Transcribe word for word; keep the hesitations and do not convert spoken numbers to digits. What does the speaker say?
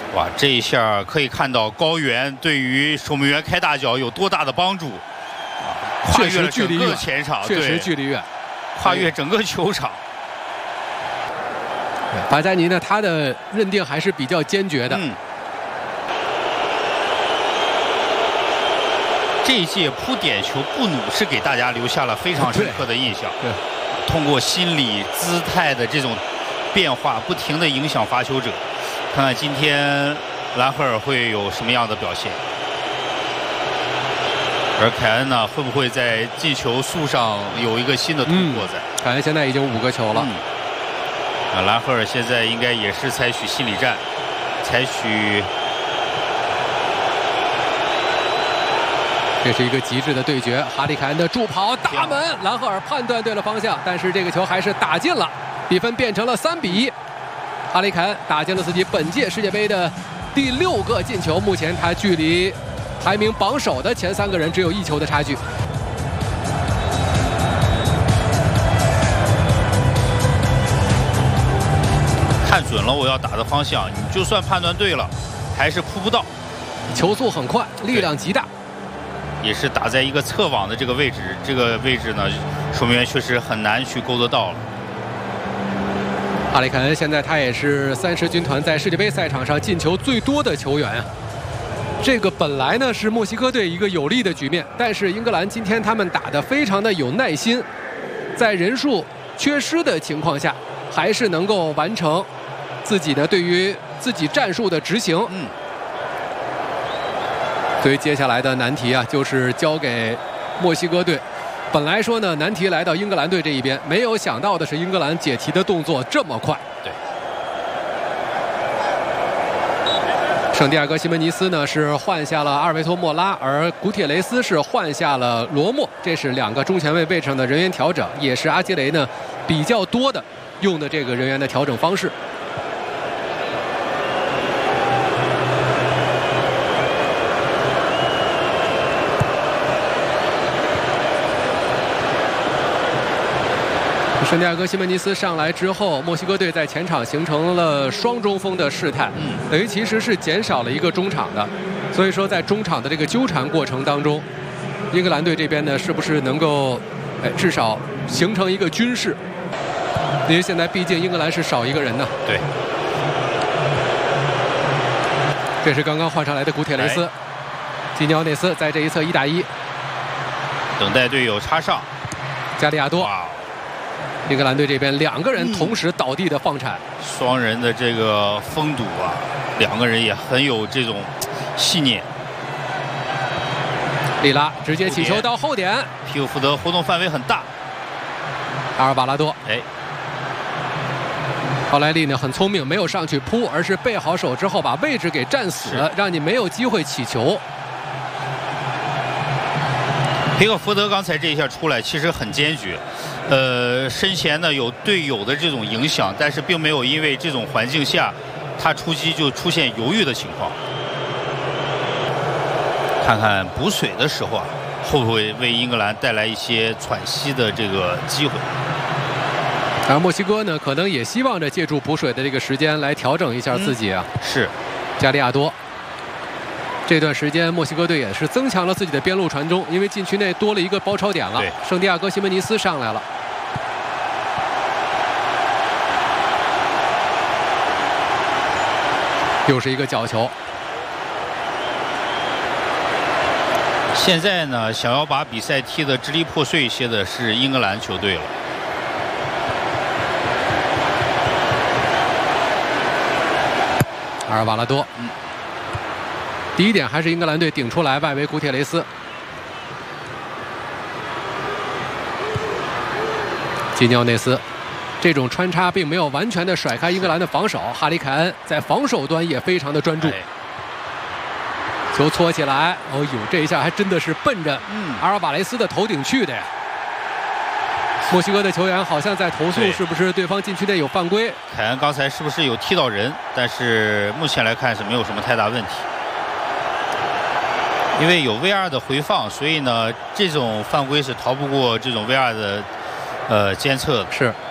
哇，这一下可以看到高原对于守门员开大脚有多大的帮助，跨越了整个前场， 确实距离远， 跨越整个球场。 巴加尼呢，他的认定还是比较坚决的。 嗯，这一届扑点球布努是给大家留下了非常深刻的印象。 对， 通过心理姿态的这种变化，不停的影响罚球者。看看今天兰赫尔会有什么样的表现，而凯恩呢，会不会在进球数上有一个新的突破在？ 嗯、凯恩现在已经五个球了。 嗯啊，兰赫尔现在应该也是采取心理战，采取。 这是一个极致的对决，哈里凯恩的助跑打门，兰赫尔判断对了方向，但是这个球还是打进了，比分变成了三比一。哈里凯恩打进了自己本届世界杯的第六个进球，目前他距离排名榜首的前三个人只有一球的差距。 看准了我要打的方向，你就算判断对了，还是扑不到。 球速很快，力量极大， 也是打在一个侧网的这个位置，这个位置呢，守门员确实很难去勾得到了。 哈里凯恩现在他也是三狮军团在世界杯赛场上进球最多的球员啊。这个本来呢是墨西哥队一个有利的局面，但是英格兰今天他们打得非常的有耐心，在人数缺失的情况下，还是能够完成自己的对于自己战术的执行。 嗯。 所以接下来的难题啊，就是交给墨西哥队。本来说呢，难题来到英格兰队这一边，没有想到的是英格兰解题的动作这么快。 对。 圣地亚哥西门尼斯呢是换下了阿尔维托莫拉，而古铁雷斯是换下了罗莫，这是两个中前卫位置上的人员调整，也是阿基雷呢比较多的用的这个人员的调整方式。圣地亚哥西门尼斯上来之后，墨西哥队在前场形成了双中锋的事态， 嗯， 等于其实是减少了一个中场的，所以说在中场的这个纠缠过程当中，英格兰队这边呢是不是能够，哎，至少形成一个均势？因为现在毕竟英格兰是少一个人呢。 对。 这是刚刚换上来的古铁雷斯，基尼奥内斯在这一侧一打一， 等待队友插上， 加利亚多。英格兰队这边两个人同时倒地的放铲， 嗯、双人的这个封堵啊，两个人也很有这种细腻。 利拉直接起球到后点， 皮克福德活动范围很大。 阿尔瓦拉多， 哎， 奥莱利呢很聪明，没有上去扑，而是背好手之后把位置给站死，让你没有机会起球。 皮克福德刚才这一下出来其实很坚决，呃，身前呢有队友的这种影响，但是并没有因为这种环境下他出击就出现犹豫的情况。看看补水的时候啊，会不会为英格兰带来一些喘息的这个机会？ 而墨西哥呢，可能也希望着借助补水的这个时间来调整一下自己啊。 嗯、是， 加利亚多。这段时间，墨西哥队也是增强了自己的边路传中，因为禁区内多了一个包抄点了。圣地亚哥西门尼斯上来了，又是一个角球。 现在呢，想要把比赛踢得支离破碎一些的是英格兰球队了。 阿尔瓦拉多，嗯。第一点还是英格兰队顶出来，外围古铁雷斯，基尼奥内斯，这种穿插并没有完全的甩开英格兰的防守。哈里凯恩在防守端也非常的专注，球搓起来，哦呦，这一下还真的是奔着阿尔瓦雷斯的头顶去的呀。墨西哥的球员好像在投诉，是不是对方禁区内有犯规？ 凯恩刚才是不是有踢到人？但是目前来看是没有什么太大问题。因为有 V R 的回放，所以呢，这种犯规是逃不过这种 V R 的呃监测的。 是。